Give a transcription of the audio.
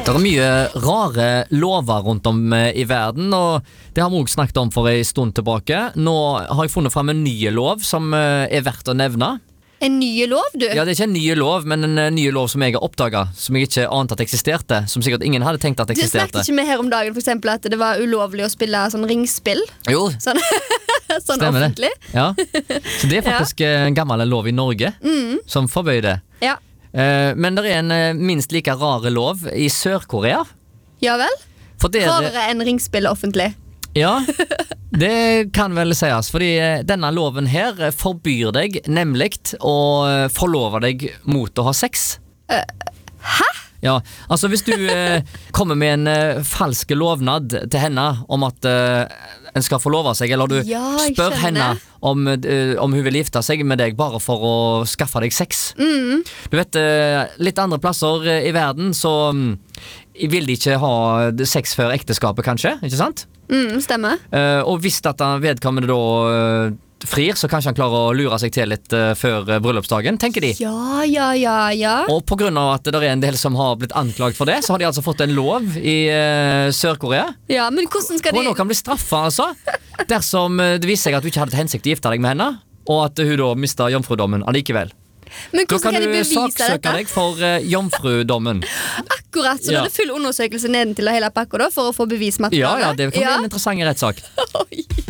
Det mye rare lover rundt om I verden, og det har vi også snakket om for en stund tilbake. Nå har jeg funnet frem en ny lov som verdt å nevne. En ny lov, du? Ja, det ikke en ny lov, men en ny lov som jeg har oppdaget, som jeg ikke ante at eksisterte, som sikkert ingen hadde tenkt at Du eksisterte. snakket ikke med her om dagen for eksempel at det var ulovlig å spille sånn ringspill? Jo, Sånn, sånn stemmer offentlig? det. Ja. Så det faktisk en gammel lov I Norge som forbøyer det. Ja. Men det en minst like rare lov I Sør-Korea. Ja vel? For der, Rarere enn ringspill offentlig? Ja, det kan vel sies, fordi denne loven her forbyr deg nemlig å forlove deg mot å ha sex. Hæ? Ja, altså hvis du kommer med en falsk lovnad til henne om at en skal forlove seg, eller du Ja, jeg spør henne skjønner. om hun vil gifte seg med deg bare for å skaffe deg sex. Du vet, litt andre plasser I verden så vil de ikke ha sex før ekteskapet kanskje, ikke sant? Stemmer. Og hvis at vedkommende da frir, så kanskje han klarer å lure seg til litt før bryllupsdagen, tenker de. Ja. Og på grunn av at det en del som har blitt anklagt for det, så har de altså fått en lov I Sør-Korea. Ja, men hvordan skal Og nå de... kan bli straffa, altså, dersom det viser seg at du ikke hadde til hensikt å gifte deg med henne, og at hun da mistet jomfrudommen allikevel. Men Da hvordan kan skal de du bevise saksøke dette? deg for jomfrudommen. Akkurat, så Ja. da det full undersøkelse nedentil og hele pakka da, for å få bevismateriale? Ja, det kan bli en interessant rettssak. Oi.